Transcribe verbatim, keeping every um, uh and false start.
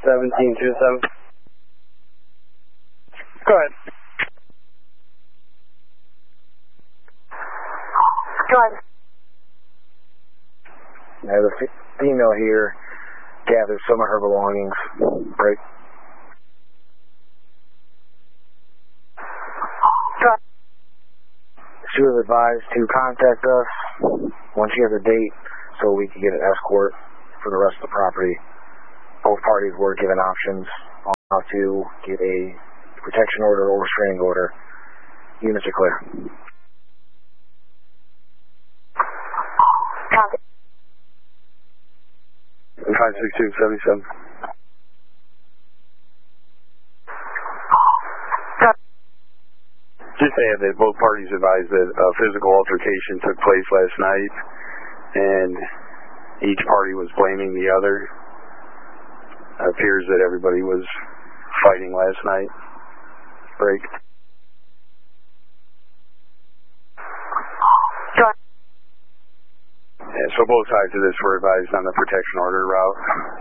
seventeen two seven. Go ahead. Go ahead. Now the f female here gathered some of her belongings. Break. Go ahead. She was advised to contact us once she has a date so we can get an escort for the rest of the property. Both parties were given options on how to get a protection order or restraining order. Units are clear. Copy. five six two seventy-seven. Just add that both parties advised that a physical altercation took place last night and each party was blaming the other. It appears that everybody was fighting last night. Break. Go ahead. Yeah, so both sides of this were advised on the protection order route.